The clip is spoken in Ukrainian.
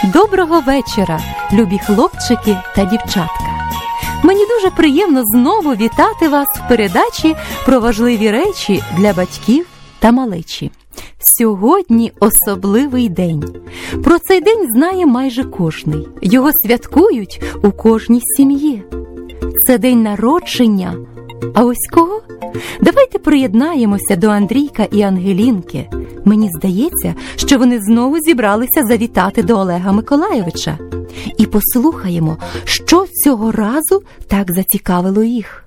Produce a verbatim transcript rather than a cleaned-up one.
Доброго вечора, любі хлопчики та дівчатка. Мені дуже приємно знову вітати вас в передачі про важливі речі для батьків та малечі. Сьогодні особливий день. Про цей день знає майже кожний. Його святкують у кожній сім'ї. Це день народження. А ось кого? Давайте приєднаємося до Андрійка і Ангелінки. Мені здається, що вони знову зібралися завітати до Олега Миколайовича. І послухаємо, що цього разу так зацікавило їх.